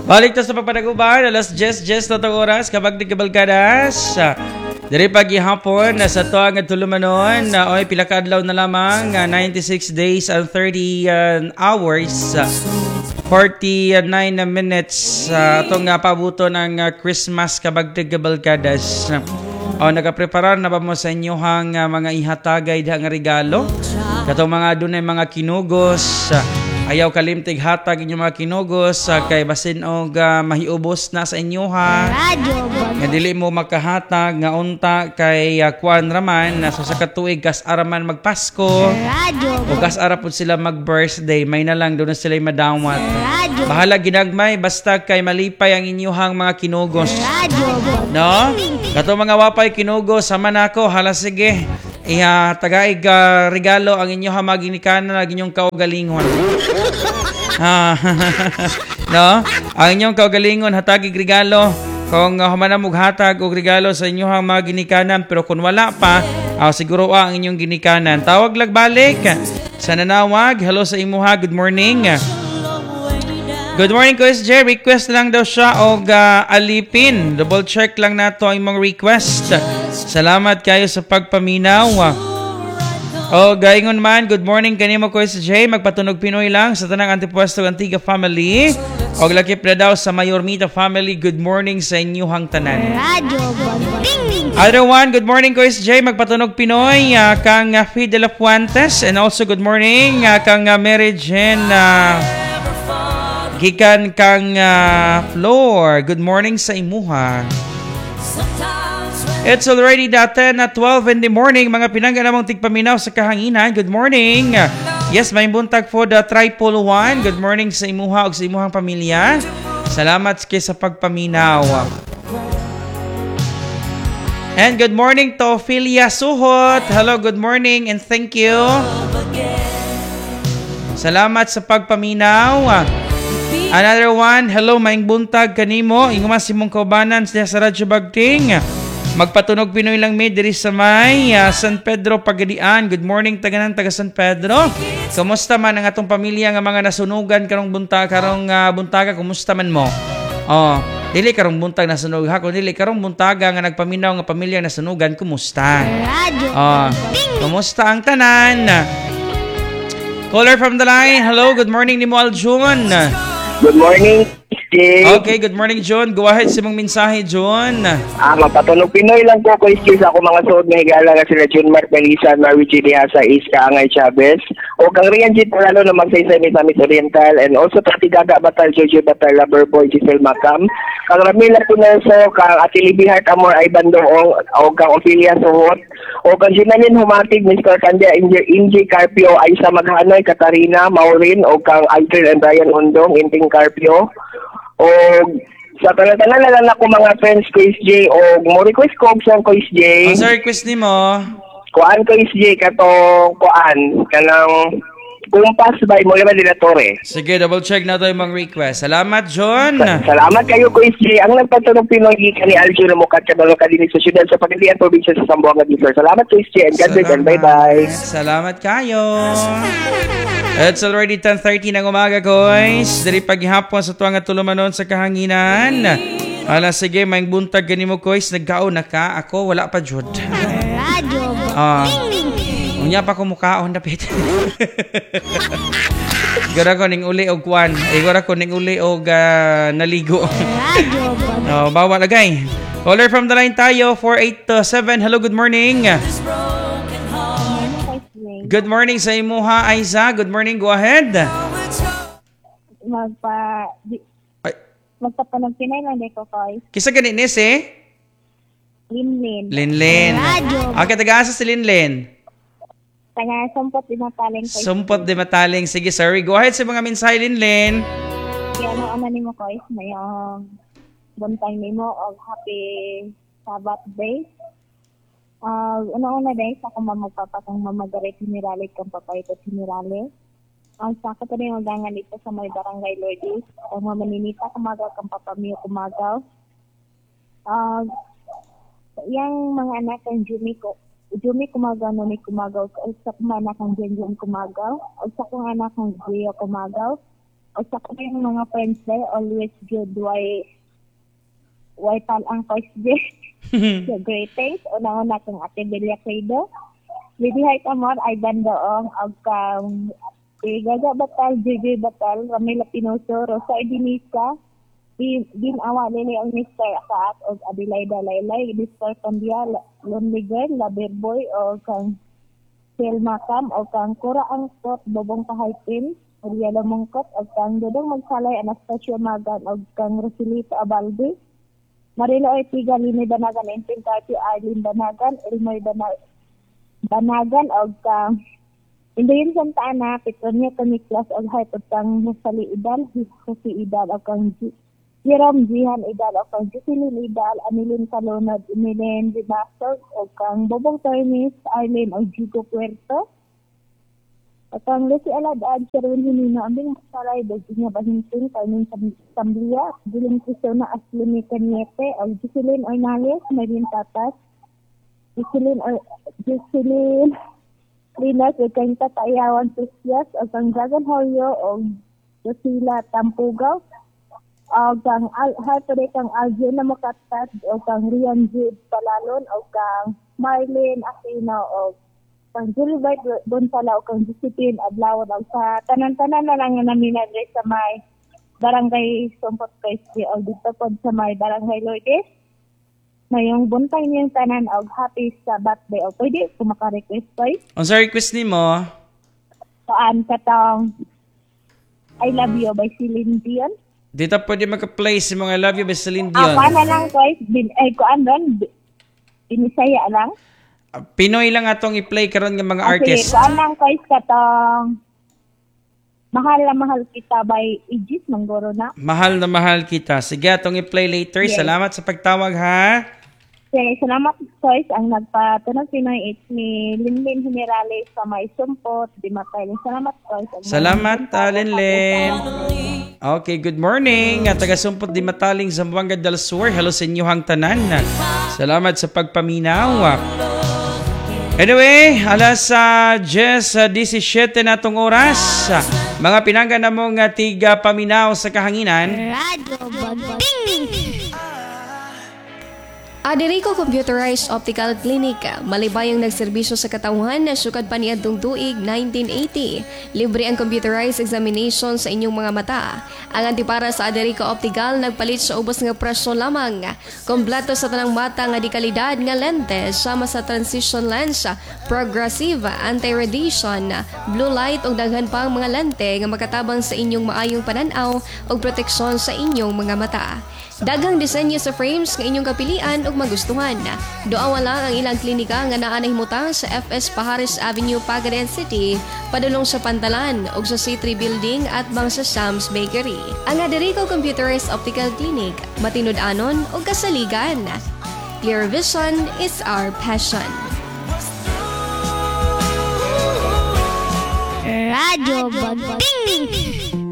Balik ta sa pagpanaguban, alas 10 na itong oras, kabag di kabalkadas. Dari pagi hapon, sa to ang tulumanon, oy pilakadlaw na lamang, 96 days and 30 hours, 49 minutes, itong pabuto ng Christmas kabag di kabalkadas. Nagaprepara na ba mo sa inyohang mga ihatagay dihang regalo? Katong mga dunay mga kinugos, ayaw kalimtig hatag inyong mga kinugos kay basin og mahiubos na sa inyo ha. Nga dili mo makahatag nga unta kay kuan raman so sa katuig kas araman magpasko. O kas ara pud sila mag-birthday, may na lang doon sila madawat. Bahala ginagmay basta kay malipay ang inyohang mga kinugos. No? Kato mga wapay kinugos sama nako hala sige. Tagaig regalo ang inyo hamaginikanan ang inyong kaugalingon. No? Ang inyong kaugalingon hatagig regalo. Kung humanamog hatag og regalo sa inyo ang mga ginikanan pero kung wala pa, siguro ang inyong ginikanan. Tawag lag balik. Sa nanawag, hello sa imuha, good morning. Good morning, Kuya J. Request lang daw siya og alipin. Double check lang nato ang imong request. Salamat kayo sa pagpaminaw. Gaingon man, good morning kanimo Kuya J. Magpatunog Pinoy lang sa tanang Antipuesto Antigua family. Og lakip na daw sa Mayormita family. Good morning sa inyong tanan. Other one, good morning Kuya J. Magpatunog Pinoy kang Fidel Fuentes. And also good morning kang Mary Jane gikan kang Floor. Good morning sa imuha. It's already 10 at 12 in the morning. Mga pinangga namang tigpaminaw sa kahanginan. Good morning. Yes, may buntag for the Triple One. Good morning sa imuha o sa imuhang pamilya. Salamat kayo sa pagpaminaw. And good morning to Ophelia Suhot. Hello, good morning and thank you. Salamat sa pagpaminaw. Another one, hello, maing buntag kanimo. Ingumas imong kaubanan sa Radyo Bagting. Magpatunog Pinoy lang may diri sa may San Pedro Pagadian. Good morning taga San Pedro. Kumusta man ang atong pamilya nga mga nasunugan karong buntaga, kumusta man mo? Dili karong buntag nasunog ha, kundi dili karong buntaga nga nagpaminaw nga pamilya nasunugan, kumusta? Kumusta ang tanan? Caller from the line. Hello, good morning ni mo Aljun. Good morning, Steve. Okay, good morning, John. Go ahead sa mong mensahe, John. Magpatunog Pinoy lang po ko, Steve, sa ako mga suod na higala nga sila June Mark Melissa, Marvichi Diasa, Iska Angay Chavez. O kang Rian G. Talano na magsaysay ni Tamis Oriental. And also, Tati Gaga Batal, Jojo Batal, Loverboy, Giselle Macam. Kang Ramila Punelso, kang Atilibi Heart Amor Ivan Doong, o kang Ophelia Suhot. O kang Ginalin Humatig, Mr. Candia, Inji Carpio, Aisa Maghanoy, Katarina, Maureen, o kang Aldrin and Brian Undong, Inting Carpio. O sa tanan-tanan na lang ako mga friends Quiz J o mo request ko sa Quiz J. Ang sa request ni mo? Kuan Quiz J katong kuan kanang kumpas by mo lima nila Torre. Sige, double check na to yung mga request. Salamat, John. Salamat kayo Quiz J. Ang nagpatunog Pinoy gikan ni Aljo na mukat ka dalo kadinig sa siyudad sa Pagadian probinsya sa Zamboanga Giver. Salamat Quiz J and God bless and bye-bye. Salamat kayo. It's already 10:30 ng umaga, guys. Dari paghihapon sa tuwang at tulumanon sa kahanginan. Sige, may buntag ganimo, guys. Nagkaon na ka. Ako, wala pa, Jud. Unya pa ko mukhaon, dapit. Gara ko ning uli og kwan. Gara ko ning uli og naligo. Bawal lagay. Caller from the line tayo, 487. Hello, good morning. Good morning sa imuha, Aiza. Good morning, go ahead. Magpapanag Pinay lang ko, guys. Kisa ganinis eh? Linlin. Linlin. Okay, taga-asa si Linlin. Taga Sumpot di Mataling. Sumpot di Mataling. Sige, sorry. Go ahead sa mga mensahe, Linlin. Kaya ano ni mo, guys, mayong buntang ni mo og happy Sabbath day. Una-una guys, ako magpapatang mamagarit Himirale kang papayto Himirale. Ang saka to rin yung gangan dito sa may barangay Lourdes. Ang mamaninita kumagaw kang papamiyo kumagaw. Yang mga anak ng Jumi kumagaw no ni kumagaw. Sa kuma anak ng Jenjen kumagaw. Sa kong anak ng Gio kumagaw. O sa kanyang mga friends there, always good. Why tal ang first day? So, greetings. Una-una kong Ate Belia Credo. Lidihay Amor ay bandoong og kang Gaga Batal, JJ Batal, Ramila Pinoso, Rosa Edinisa, Ginawa Lili ang Mr. Akaat o Adelaida Laylay, Mr. Candia, Lonely Girl, Laberboy o kang Selma Cam o kang Kura Angkot, Bobong Kahaypin, Riela Mongkot o kang Dudong Magsalay, Anastasia Magan o kang Rosilita Abaldi, Marilo ay Tiga, Lini Danagan, Impintati, Arlene Danagan, Elmoy Danagan o kang Indayin Santa Ana, Petronia Kamiklas o Hypot kang Nasali Idal, Jose Idal o kang Jerome Jihan Idal o kang Jocelyn Idal, Anilin Salonad, Emilen Dinasog o kang Bobong Termis, Arlene o Jigo Puerto. O kang Lucy Aladad, Sherwin Hinino, Ambing Masalay, Virginia Bahinting, Carmen Samblia, Juling Crisona, Aslimi Caniete o Jocelyn Ornales, Marin Tatas, Jocelyn Linas, o kang Tatayawan Tusyas, o kang Dragon Hoyo, o Josila Tampugaw, o kang Harpere kang Algena Makatat, o kang Rian Jude Palalon, o kang Marlene Aquino, o kang Julibert Gonzalo, o kang Josephine Adlawan, o sa tanan-tanan na lang namin address sa may Barangay Sumpot Christi, o dito po sa may Barangay Lourdes. Ngayong buntay niyang tanan og happy sa birthday o pwede kung maka-request ko. Ang sa request ni mo? Saan katong I Love You by Celine Dion. Dito pwede maka-play si mga I Love You by Celine Dion. Ako na lang ko kuan doon. Inisaya lang. Pinoy lang atong i-play karon ng mga Okay, artist. kuan lang ko katong Mahal na Mahal Kita by Aegis Manggoro na. Mahal na mahal kita. Sige, atong i-play later. Yes. Salamat sa pagtawag, ha? Okay, salamat Kois ang nagpatunog Pinoy it's ni Linlin Generales sa may Sumpot, Dimatay. Salamat Kois. Salamat, Linlin. Okay, good morning. Taga-Sumpot di Mataling, Zamboanga del Sur. Hello sa inyong tanan. Salamat sa pagpaminaw. Anyway, alas 17 na itong oras. Mga pinangga na mong tiga paminaw sa kahanginan. Radyo Banding! Aderico Computerized Optical Clinic, malibayang nagserbisyo sa katawhan na sukad pa niadtong tuig 1980. Libre ang computerized examination sa inyong mga mata. Ang antipara sa Aderico Optical nagpalit sa ubos nga presyo lamang. Kompleto sa tanang mata nga di kalidad nga lentes sama sa transition lens, progressive, anti-radiation, blue light ug daghan pang mga lente nga makatabang sa inyong maayong pananaw ug proteksyon sa inyong mga mata. Daghang disenyo sa frames nga inyong kapilian ug magustuhan. Doawa lang ang ilang klinika nga naa nahimutang sa FS Pajares Avenue, Cagayan City, padulong sa Pantalan ug sa C3 Building at bang sa Sam's Bakery. Ang Aderico Computerized Optical Clinic, matinud-anon ug kasaligan. Your vision is our passion. Radyo Banding!